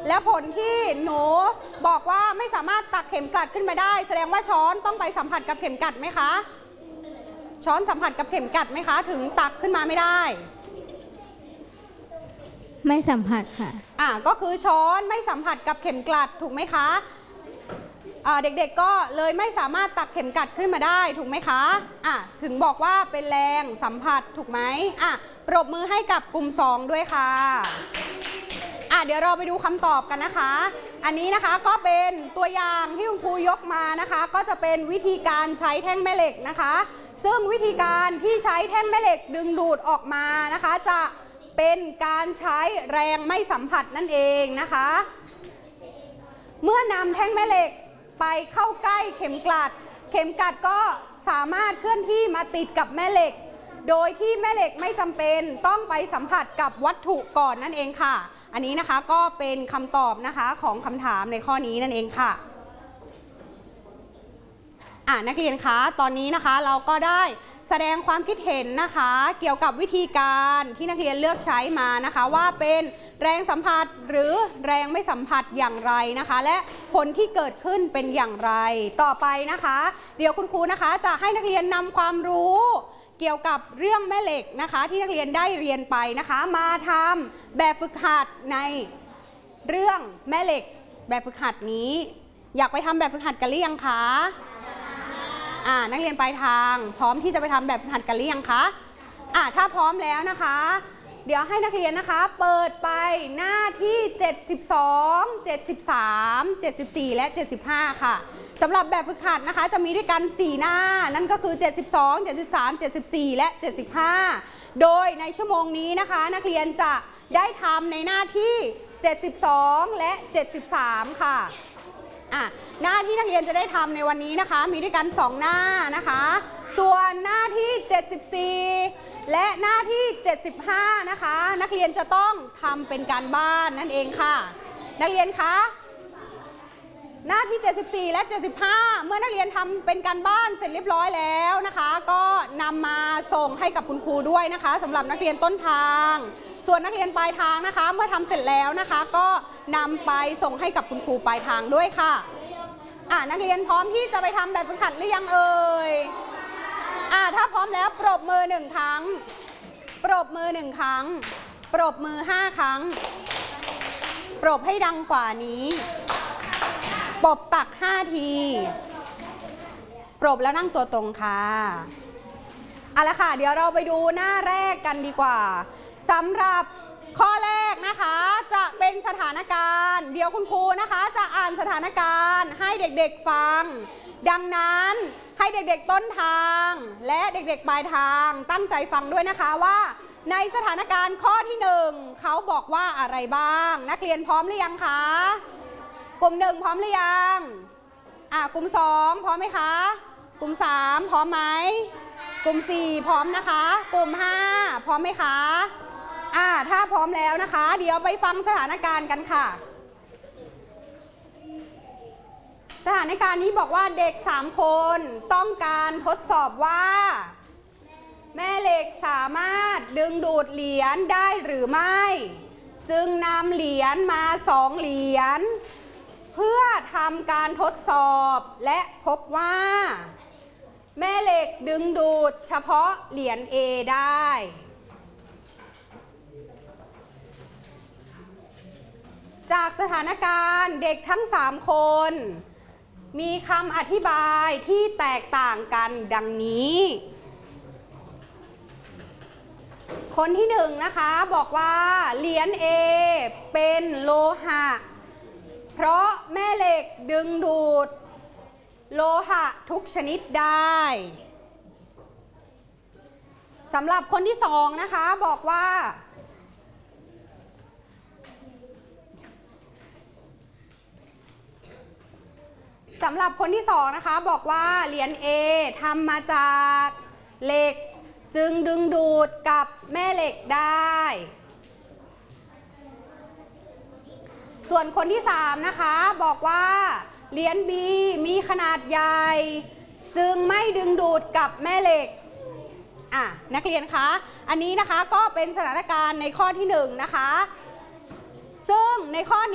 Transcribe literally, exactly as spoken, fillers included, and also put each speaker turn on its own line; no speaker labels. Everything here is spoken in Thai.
แล้วผลที่หนูบอกว่าไม่สามารถตักเข็มกลัดขึ้นมาได้แสดงว่าช้อนต้องไปสัมผัสกับเข็มกลัดไหมคะช้อนสัมผัสกับเข็มกลัดไหมคะถึงตักขึ้นมาไม่ได้
ไม่สัมผัสค่ะ
อ่าก็คือช้อนไม่สัมผัสกับเข็มกลัดถูกไหมคะอ่าเด็กๆก็เลยไม่สามารถตักเข็มกลัดขึ้นมาได้ถูกไหมคะอ่ะถึงบอกว่าเป็นแรงสัมผัสถูกไหมอ่ะปรบมือให้กับกลุ่มสองด้วยค่ะอ่ะเดี๋ยวเราไปดูคำตอบกันนะคะอันนี้นะคะก็เป็นตัวอย่างที่คุณครูยกมานะคะก็จะเป็นวิธีการใช้แท่งแม่เหล็กนะคะซึ่งวิธีการที่ใช้แท่งแม่เหล็กดึงดูดออกมานะคะจะเป็นการใช้แรงไม่สัมผัสนั่นเองนะคะเมื่อนำแท่งแม่เหล็กไปเข้าใกล้เข็มกลัดเข็มกลัดก็สามารถเคลื่อนที่มาติดกับแม่เหล็กโดยที่แม่เหล็กไม่จำเป็นต้องไปสัมผัสกับวัตถุก่อนนั่นเองค่ะอันนี้นะคะก็เป็นคำตอบนะคะของคำถามในข้อนี้นั่นเองค่ะอ่ะนักเรียนคะตอนนี้นะคะเราก็ได้แสดงความคิดเห็นนะคะเกี่ยวกับวิธีการที่นักเรียนเลือกใช้มานะคะว่าเป็นแรงสัมผัสหรือแรงไม่สัมผัสอย่างไรนะคะและผลที่เกิดขึ้นเป็นอย่างไรต่อไปนะคะเดี๋ยวคุณครูนะคะจะให้นักเรียนนำความรู้เกี่ยวกับเรื่องแม่เหล็กนะคะที่นักเรียนได้เรียนไปนะคะมาทำแบบฝึกหัดในเรื่องแม่เหล็กแบบฝึกหัดนี้อยากไปทำแบบฝึกหัดกันหรือยังคะอ่านักเรียนปลายทางพร้อมที่จะไปทำแบบฝึกหัดกันหรือยังคะอ่าถ้าพร้อมแล้วนะคะเดี๋ยวให้นักเรียนนะคะเปิดไปหน้าที่เจ็ดสิบสอง เจ็ดสิบสาม เจ็ดสิบสี่และเจ็ดสิบห้าค่ะสำหรับแบบฝึกหัดนะคะจะมีด้วยกันสี่หน้านั่นก็คือเจ็ดสิบสอง เจ็ดสิบสาม เจ็ดสิบสี่และเจ็ดสิบห้าโดยในชั่วโมงนี้นะคะนักเรียนจะได้ทำในหน้าที่เจ็ดสิบสองและเจ็ดสิบสามค่ะอ่ะหน้าที่นักเรียนจะได้ทำในวันนี้นะคะมีด้วยกันสองหน้านะคะส่วนหน้าที่เจ็ดสิบสี่และหน้าที่เจ็ดสิบห้านะคะนักเรียนจะต้องทำเป็นการบ้านนั่นเองค่ะนักเรียนคะหน้าที่เจ็ดสิบสี่และเจ็ดสิบห้าเมื่อนักเรียนทำเป็นการบ้านเสร็จเรียบร้อยแล้วนะคะก็นำมาส่งให้กับคุณครูด้วยนะคะสำหรับนักเรียนต้นทางส่วนนักเรียนปลายทางนะคะเมื่อทำเสร็จแล้วนะคะก็นำไปส่งให้กับคุณครูปลายทางด้วยค่ะอ่านักเรียนพร้อมที่จะไปทำแบบฝึกหัดหรือยังเอ่ยอ่าถ้าพร้อมแล้วปรบมือหนึ่งครั้งปรบมือหนึ่งครั้งปรบมือห้าครั้งปรบให้ดังกว่านี้ปรบตักห้าทีปรบแล้วนั่งตัวตรงค่ะเอาละค่ะเดี๋ยวเราไปดูหน้าแรกกันดีกว่าสำหรับข้อแรกนะคะจะเป็นสถานการณ์เดี๋ยวคุณครูนะคะจะอ่านสถานการณ์ให้เด็กๆฟังดังนั้นให้เด็กๆต้นทางและเด็กๆปลายทางตั้งใจฟังด้วยนะคะว่าในสถานการณ์ข้อที่หนึ่งเขาบอกว่าอะไรบ้างนักเรียนพร้อมหรือยังคะกลุ่มหนึ่งพร้อมหรือยังอ่ะกลุ่มสองพร้อมไหมคะกลุ่มสามพร้อมไหมกลุ่มสี่พร้อมนะคะกลุ่มห้าพร้อมไหมคะอ่าถ้าพร้อมแล้วนะคะเดี๋ยวไปฟังสถานการณ์กันค่ะสถานการณ์นี้บอกว่าเด็กสามคนต้องการทดสอบว่าแม่เหล็กสามารถดึงดูดเหรียญได้หรือไม่จึงนำเหรียญมาสองเหรียญเพื่อทำการทดสอบและพบว่าแม่เหล็กดึงดูดเฉพาะเหรียญ A ได้จากสถานการณ์เด็กทั้งสามคนมีคำอธิบายที่แตกต่างกันดังนี้คนที่หนึ่งนะคะบอกว่าเหรียญ A เป็นโลหะเพราะแม่เหล็กดึงดูดโลหะทุกชนิดได้สำหรับคนที่สองนะคะบอกว่าสำหรับคนที่สองนะคะบอกว่าเหรียญ A ทำมาจากเหล็กจึงดึงดูดกับแม่เหล็กได้ส่วนคนที่สามนะคะบอกว่าเหรียญ B มีขนาดใหญ่จึงไม่ดึงดูดกับแม่เหล็กอ่ะนักเรียนคะอันนี้นะคะก็เป็นสถานการณ์ในข้อที่หนึ่งนะคะซึ่งในข้อนี้